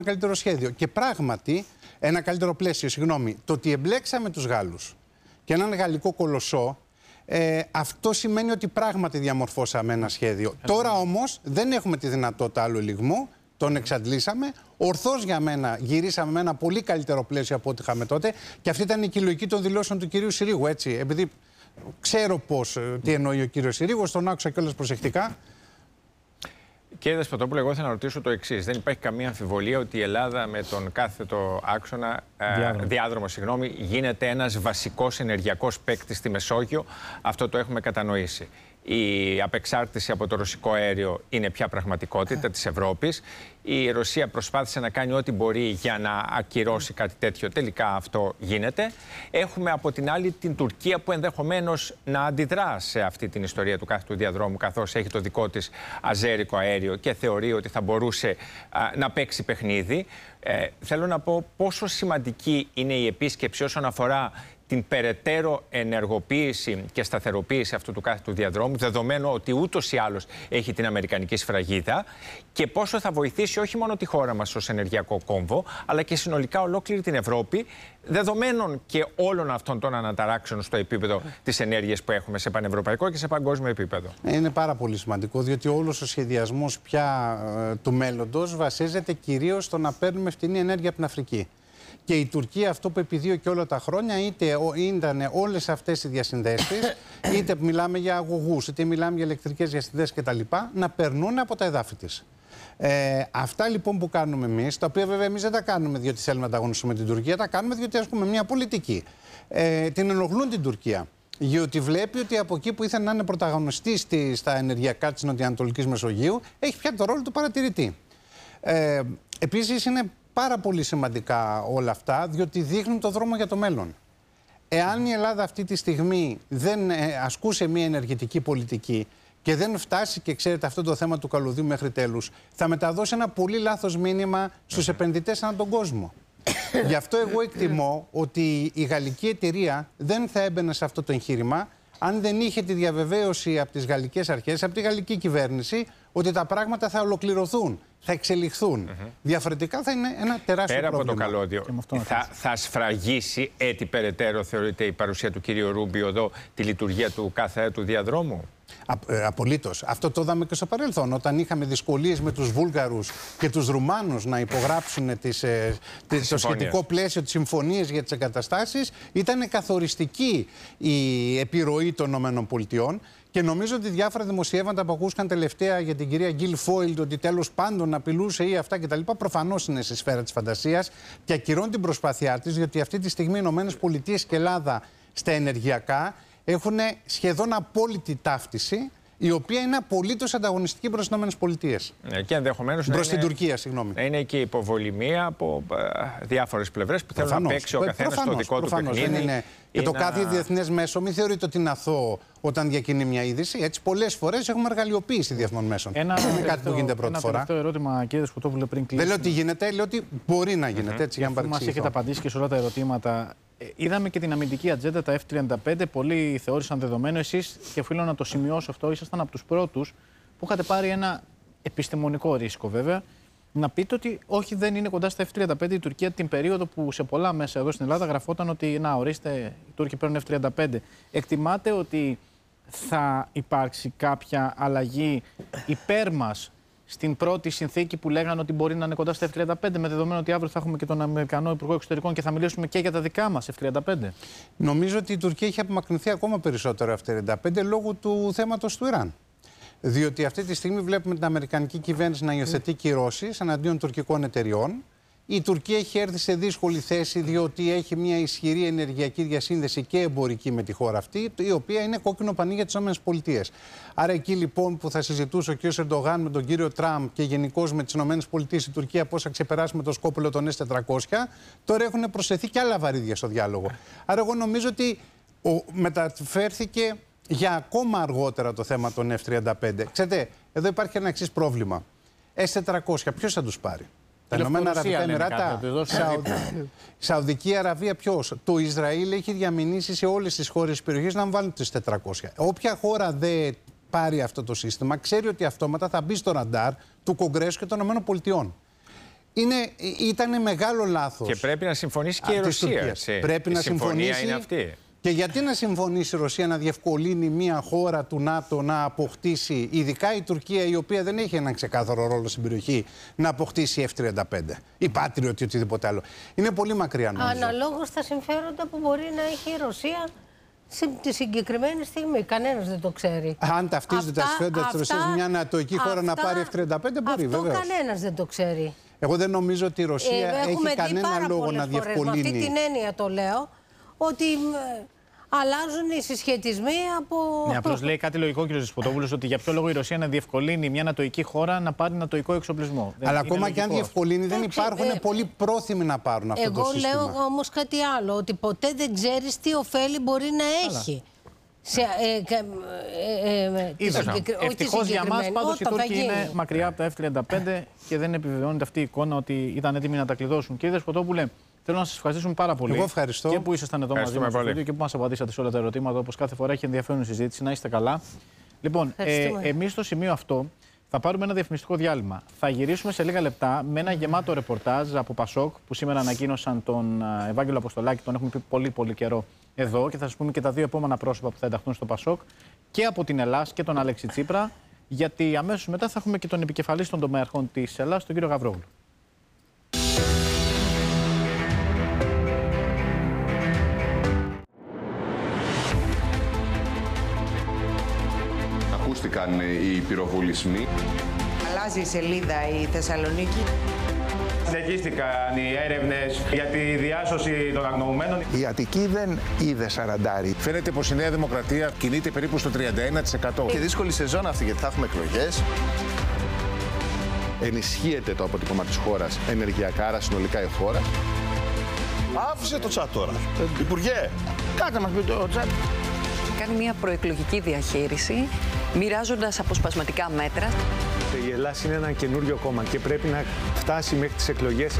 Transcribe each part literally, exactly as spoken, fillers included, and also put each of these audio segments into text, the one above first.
καλύτερο σχέδιο. Και πράγματι, ένα καλύτερο πλαίσιο, συγγνώμη, το ότι εμπλέξαμε τους Γάλλους και έναν γαλλικό κολοσσό, ε, αυτό σημαίνει ότι πράγματι διαμορφώσαμε ένα σχέδιο. Ε, Τώρα όμως δεν έχουμε τη δυνατότητα άλλου ελιγμού, τον εξαντλήσαμε. Ορθώς για μένα γυρίσαμε με ένα πολύ καλύτερο πλαίσιο από ό,τι είχαμε τότε. Και αυτή ήταν και η λογική των δηλώσεων του κυρίου Συρίγου, έτσι. Επειδή ξέρω πώς, τι εννοεί ο κύριος Συρίγος, τον άκουσα κιόλας προσεκτικά. Κύριε Δεσποτόπουλο, εγώ θέλω να ρωτήσω το εξής. Δεν υπάρχει καμία αμφιβολία ότι η Ελλάδα με τον κάθετο άξονα, διάδρομο, διάδρομο συγγνώμη, γίνεται ένας βασικός ενεργειακός παίκτης στη Μεσόγειο. Αυτό το έχουμε κατανοήσει. Η απεξάρτηση από το ρωσικό αέριο είναι πια πραγματικότητα της Ευρώπης. Η Ρωσία προσπάθησε να κάνει ό,τι μπορεί για να ακυρώσει κάτι τέτοιο. Τελικά αυτό γίνεται. Έχουμε από την άλλη την Τουρκία που ενδεχομένως να αντιδρά σε αυτή την ιστορία του κάθετου διαδρόμου, καθώς έχει το δικό της αζέρικο αέριο και θεωρεί ότι θα μπορούσε α, να παίξει παιχνίδι. Ε, θέλω να πω πόσο σημαντική είναι η επίσκεψη όσον αφορά την περαιτέρω ενεργοποίηση και σταθεροποίηση αυτού του κάθετου διαδρόμου, δεδομένου ότι ούτως ή άλλως έχει την αμερικανική σφραγίδα, και πόσο θα βοηθήσει όχι μόνο τη χώρα μας ως ενεργειακό κόμβο, αλλά και συνολικά ολόκληρη την Ευρώπη, δεδομένων και όλων αυτών των αναταράξεων στο επίπεδο της ενέργειας που έχουμε σε πανευρωπαϊκό και σε παγκόσμιο επίπεδο. Είναι πάρα πολύ σημαντικό, διότι όλος ο σχεδιασμός πια ε, του μέλλοντος βασίζεται κυρίως στο να παίρνουμε φτηνή ενέργεια από την Αφρική. Και η Τουρκία αυτό που επιδίωκε όλα τα χρόνια, είτε ήταν όλες αυτές οι διασυνδέσεις, είτε μιλάμε για αγωγούς, είτε μιλάμε για ηλεκτρικές διασυνδέσεις κτλ., να περνούν από τα εδάφη της. Ε, αυτά λοιπόν που κάνουμε εμείς, τα οποία βέβαια εμείς δεν τα κάνουμε διότι θέλουμε να ανταγωνιστούμε την Τουρκία, τα κάνουμε διότι ασκούμε μια πολιτική. Ε, την ενοχλούν την Τουρκία. Διότι βλέπει ότι από εκεί που ήθελε να είναι πρωταγωνιστής στα ενεργειακά της Νοτιοανατολικής Μεσογείου, έχει πια το ρόλο του παρατηρητή. Ε, επίσης είναι πάρα πολύ σημαντικά όλα αυτά, διότι δείχνουν το δρόμο για το μέλλον. Εάν η Ελλάδα αυτή τη στιγμή δεν ασκούσε μια ενεργητική πολιτική και δεν φτάσει, και ξέρετε αυτό το θέμα του καλωδίου μέχρι τέλους, θα μεταδώσει ένα πολύ λάθος μήνυμα στους επενδυτές ανά τον κόσμο. Γι' αυτό εγώ εκτιμώ ότι η γαλλική εταιρεία δεν θα έμπαινε σε αυτό το εγχείρημα αν δεν είχε τη διαβεβαίωση από τις γαλλικές αρχές, από τη γαλλική κυβέρνηση, ότι τα πράγματα θα ολοκληρωθούν, θα εξελιχθούν. Mm-hmm. Διαφορετικά θα είναι ένα τεράστιο Πέρα πρόβλημα. Πέρα από το καλώδιο, θα, θα σφραγίσει έτσι περαιτέρω, θεωρείται, η παρουσία του κυρίου Ρούμπιο εδώ, τη λειτουργία του κάθε του διαδρόμου? Α, ε, απολύτως. Αυτό το είδαμε και στο παρελθόν. Όταν είχαμε δυσκολίες με τους Βούλγαρους και τους Ρουμάνους να υπογράψουν τις, ε, τις, το σχετικό πλαίσιο, τις συμφωνίες για τις εγκαταστάσεις, ήταν καθοριστική η επιρροή των ΗΠΑ. Και νομίζω ότι διάφορα δημοσιεύματα που ακούστηκαν τελευταία για την κυρία Γκίλ Φόιλ, ότι τέλος πάντων απειλούσε ή αυτά κτλ., προφανώς είναι στη σφαίρα της φαντασίας και ακυρώνει την προσπάθειά της, διότι αυτή τη στιγμή οι ΗΠΑ και Ελλάδα στα ενεργειακά έχουν σχεδόν απόλυτη ταύτιση, η οποία είναι απολύτως ανταγωνιστική προς τις ΗΠΑ. Ε, και ενδεχομένως προς την Τουρκία, συγγνώμη. Να είναι και υποβολημία από ε, διάφορες πλευρές που θέλουν να παίξει ο καθένας στο δικό προφανώς, του παιχνίδι. Είναι. Και το να... κάθε διεθνές μέσο, μην θεωρείτε ότι είναι αθώο όταν διακινεί μια είδηση. Έτσι, πολλές φορές έχουμε εργαλειοποίηση διεθνών μέσων. Ένα δεν είναι κάτι που γίνεται πρώτη ένα φορά. Ένα τελευταίο ερώτημα, κύριε Δεσποτόπουλε, πριν κλείσουμε. Δεν λέω ότι γίνεται, λέω ότι μπορεί να γίνεται. Mm-hmm. Έτσι, για να παρεξηγηθώ. Μας έχετε απαντήσει και σε όλα τα ερωτήματα. Είδαμε και την αμυντική ατζέντα, τα εφ τριάντα πέντε. Πολλοί θεώρησαν δεδομένο. Εσείς, και οφείλω να το σημειώσω αυτό, ήσασταν από τους πρώτους που είχατε πάρει ένα επιστημονικό ρίσκο, βέβαια. Να πείτε ότι όχι, δεν είναι κοντά στα εφ τριάντα πέντε η Τουρκία την περίοδο που σε πολλά μέσα εδώ στην Ελλάδα γραφόταν ότι να ορίστε, οι Τούρκοι παίρνουν εφ τριάντα πέντε. Εκτιμάτε ότι θα υπάρξει κάποια αλλαγή υπέρ μας στην πρώτη συνθήκη που λέγανε ότι μπορεί να είναι κοντά στα εφ τριάντα πέντε, με δεδομένο ότι αύριο θα έχουμε και τον Αμερικανό Υπουργό Εξωτερικών και θα μιλήσουμε και για τα δικά μας εφ τριάντα πέντε? Νομίζω ότι η Τουρκία έχει απομακρυνθεί ακόμα περισσότερο εφ τριάντα πέντε λόγω του θέματος του Ιράν. Διότι αυτή τη στιγμή βλέπουμε την αμερικανική κυβέρνηση να υιοθετεί κυρώσεις εναντίον τουρκικών εταιριών. Η Τουρκία έχει έρθει σε δύσκολη θέση διότι έχει μια ισχυρή ενεργειακή διασύνδεση και εμπορική με τη χώρα αυτή, η οποία είναι κόκκινο πανί για τις ΗΠΑ. Άρα εκεί λοιπόν που θα συζητούσε ο κ. Ερντογάν με τον κύριο Τραμπ και γενικώς με τις ΗΠΑ η Τουρκία πώς θα ξεπεράσει με το σκόπελο των ες τετρακόσια, τώρα έχουν προσθεθεί και άλλα βαρύδια στο διάλογο. Άρα εγώ νομίζω ότι ο, μεταφέρθηκε για ακόμα αργότερα το θέμα των εφ τριάντα πέντε. Ξέρετε, εδώ υπάρχει ένα εξής πρόβλημα. ες τετρακόσια ποιος θα τους πάρει? Τα Ηνωμένα Αραβικά Εμιράτα, Σαουδική Αραβία, ποιος? Το Ισραήλ έχει διαμηνήσει σε όλες τις χώρες της περιοχής να βάλουν τις τετρακόσια. Όποια χώρα δεν πάρει αυτό το σύστημα, ξέρει ότι αυτόματα θα μπει στο ραντάρ του Κογκρέσου και των ΗΠΑ. είναι, ήταν μεγάλο λάθος. Και πρέπει να συμφωνήσει και η Ρωσία. Πρέπει η να συμφωνήσει. Είναι αυτή. Και γιατί να συμφωνήσει η Ρωσία να διευκολύνει μια χώρα του ΝΑΤΟ να αποκτήσει, ειδικά η Τουρκία, η οποία δεν έχει έναν ξεκάθαρο ρόλο στην περιοχή, να αποκτήσει εφ τριάντα πέντε ή Patriot ή οτιδήποτε άλλο. Είναι πολύ μακριά, νομίζω. Αναλόγως στα συμφέροντα που μπορεί να έχει η Ρωσία τη συγκεκριμένη στιγμή. Κανένας δεν το ξέρει. Αν ταυτίζονται τα συμφέροντα της Ρωσίας, μια νατοική χώρα να πάρει εφ τριάντα πέντε μπορεί, αυτό βεβαίως. Κανένας δεν το ξέρει. Εγώ δεν νομίζω ότι η Ρωσία ε, έχει κανένα λόγο να διευκολύνει. Με αυτή την έννοια το λέω, ότι ε, αλλάζουν οι συσχετισμοί από... Ναι, απλώς λέει κάτι λογικό, κ. Δεσποτόπουλος, ότι για ποιο λόγο η Ρωσία να διευκολύνει μια νατοική χώρα να πάρει νατοικό εξοπλισμό. Αλλά ακόμα και αν διευκολύνει, δεν υπάρχουν ε, πολλοί πρόθυμοι να πάρουν αυτό το σύστημα. Εγώ λέω όμως κάτι άλλο, ότι ποτέ δεν ξέρεις τι ωφέλη μπορεί να έχει. Σε, ε, ε, ε, ε, ευτυχώς για μας πάντως οι Τούρκοι είναι μακριά από τα εφ τριάντα πέντε και δεν επιβεβαιώνεται αυτή η εικόνα ότι ήταν έτοιμοι να τα κλειδώσουν. Κύριε Δεσποτόπουλε, θέλω να σας ευχαριστήσουμε πάρα πολύ. Εγώ ευχαριστώ. Και που ήσασταν εδώ μαζί μας στο στούντιο και που μας απαντήσατε σε όλα τα ερωτήματα. Όπως κάθε φορά έχει ενδιαφέρον η συζήτηση. Να είστε καλά. Λοιπόν, ε, εμείς στο σημείο αυτό θα πάρουμε ένα διαφημιστικό διάλειμμα. Θα γυρίσουμε σε λίγα λεπτά με ένα γεμάτο ρεπορτάζ από Πασόκ που σήμερα ανακοίνωσαν τον Ευάγγελο Αποστολάκη, τον έχουμε πει πολύ πολύ καιρό εδώ και θα σας πούμε και τα δύο επόμενα πρόσωπα που θα ενταχθούν στο Πασόκ και από την Ελλάς και τον Αλέξη Τσίπρα, γιατί αμέσως μετά θα έχουμε και τον επικεφαλής των τομέαρχων της Ελλάς, τον κύριο Γαβρόγλου. Ακούστηκαν οι πυροβολισμοί. Αλλάζει η σελίδα η Θεσσαλονίκη. Συνεχίστηκαν οι έρευνες για τη διάσωση των αγνοωμένων. Η Αττική δεν είδε σαραντάρι. Φαίνεται πως η Νέα Δημοκρατία κινείται περίπου στο τριάντα ένα τοις εκατό. Και δύσκολη σεζόν αυτή, γιατί θα έχουμε εκλογές. Ενισχύεται το αποτύπωμα της χώρας ενεργειακά, άρα συνολικά η χώρα. Άφησε το τσάτ τώρα. Υπουργέ, κάτσε μας πει το τσάτ. Κάνει μια προεκλογική διαχείριση, μοιράζοντας αποσπασματικά μέτρα. Η Ελλάδα είναι ένα καινούριο κόμμα και πρέπει να φτάσει μέχρι τις εκλογές.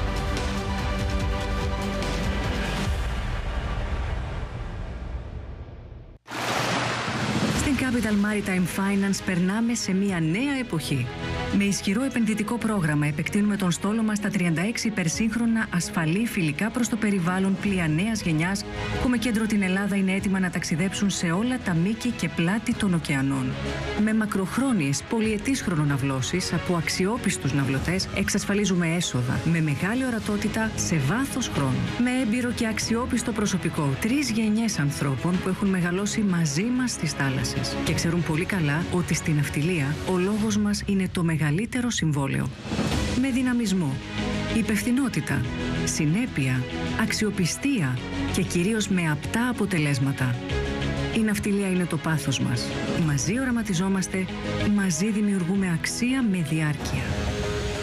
Στην Capital Maritime Finance περνάμε σε μια νέα εποχή. Με ισχυρό επενδυτικό πρόγραμμα επεκτείνουμε τον στόλο μας στα τριάντα έξι υπερσύγχρονα, ασφαλή, φιλικά προς το περιβάλλον πλοία νέας γενιάς που με κέντρο την Ελλάδα είναι έτοιμα να ταξιδέψουν σε όλα τα μήκη και πλάτη των ωκεανών. Με μακροχρόνιες, πολυετής χρονοναυλώσεις από αξιόπιστους ναυλωτές εξασφαλίζουμε έσοδα με μεγάλη ορατότητα σε βάθος χρόνου. Με έμπειρο και αξιόπιστο προσωπικό, τρεις γενιές ανθρώπων που έχουν μεγαλώσει μαζί μας στις θάλασσες και ξέρουν πολύ καλά ότι στην ναυτιλία ο λόγος μας είναι το μεγαλύτερο συμβόλαιο. Με δυναμισμό, υπευθυνότητα, συνέπεια, αξιοπιστία και κυρίως με απτά αποτελέσματα. Η ναυτιλία είναι το πάθος μας. Μαζί οραματιζόμαστε, μαζί δημιουργούμε αξία με διάρκεια.